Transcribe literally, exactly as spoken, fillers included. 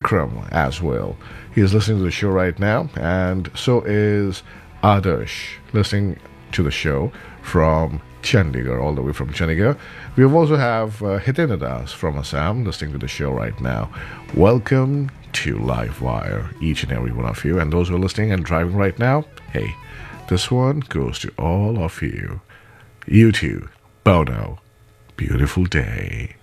Vikram as well. He is listening to the show right now, and so is Adarsh, listening to the show from Chandigarh, all the way from Chandigarh. We also have uh, Hitendra Das from Assam listening to the show right now. Welcome to Livewire, each and every one of you. And those who are listening and driving right now, hey, this one goes to all of you. You too. Bono. Beautiful day.